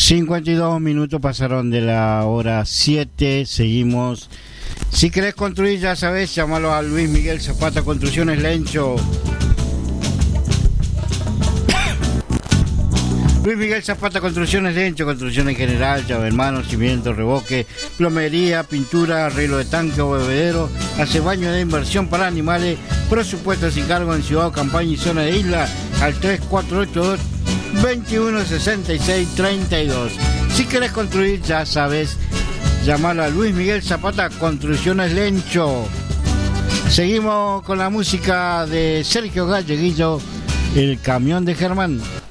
52 minutos pasaron de la hora 7, seguimos. Si querés construir, ya sabés, llámalo a Luis Miguel Zapata Construcciones Lencho. Luis Miguel Zapata Construcciones Lencho, construcción en general, llave en mano, cimiento, revoque, plomería, pintura, arreglo de tanque o bebedero, hace baño de inversión para animales, presupuesto sin cargo en ciudad, campaña y zona de isla al 3482 2166 32. Si querés construir, ya sabes, llamalo a Luis Miguel Zapata Construcciones Lencho. Seguimos con la música de Sergio Galleguillo, El Camión de Germán.